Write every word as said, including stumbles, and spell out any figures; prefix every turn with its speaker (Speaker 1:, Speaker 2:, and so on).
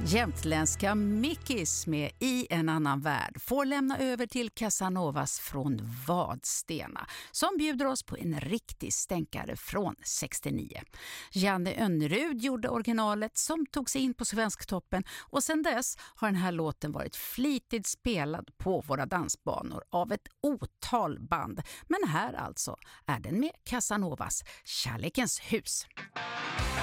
Speaker 1: Jämtländska Mickis med I en annan värld får lämna över till Casanovas från Vadstena som bjuder oss på en riktig stänkare från sextionio. Janne Önnerud gjorde originalet som tog sig in på Svensktoppen och sedan dess har den här låten varit flitigt spelad på våra dansbanor av ett otal band. Men här alltså är den med Casanovas Kärlekens hus.